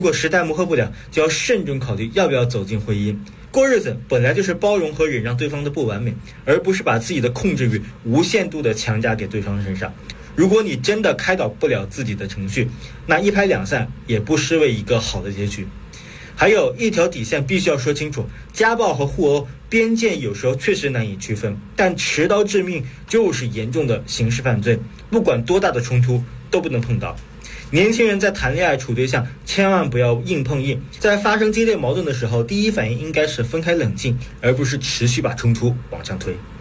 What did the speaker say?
如果实在磨合不了，就要慎重考虑要不要走进婚姻。过日子本来就是包容和忍让对方的不完美，而不是把自己的控制欲无限度的强加给对方身上。如果你真的开导不了自己的程序，那一拍两散也不失为一个好的结局。还有一条底线必须要说清楚，家暴和互殴边界有时候确实难以区分，但持刀致命就是严重的刑事犯罪，不管多大的冲突都不能碰到。年轻人在谈恋爱处对象千万不要硬碰硬，在发生激烈矛盾的时候，第一反应应该是分开冷静，而不是持续把冲突往上推。